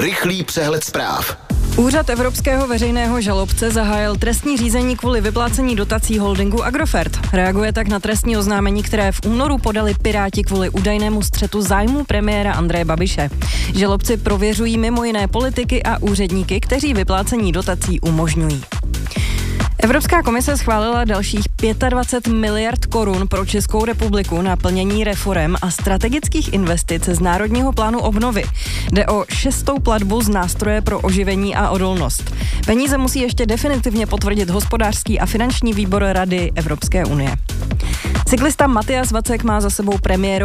Rychlý přehled zpráv. Úřad Evropského veřejného žalobce zahájil trestní řízení kvůli vyplácení dotací holdingu Agrofert. Reaguje tak na trestní oznámení, které v únoru podali Piráti kvůli údajnému střetu zájmů premiéra Andreje Babiše. Žalobci prověřují mimo jiné politiky a úředníky, kteří vyplácení dotací umožňují. Evropská komise schválila dalších 25 miliard korun pro Českou republiku na plnění reforem a strategických investic z Národního plánu obnovy. Jde o 6. platbu z nástroje pro oživení a odolnost. Peníze musí ještě definitivně potvrdit hospodářský a finanční výbor Rady Evropské unie. Cyklista Matyas Vacek má za sebou premiéru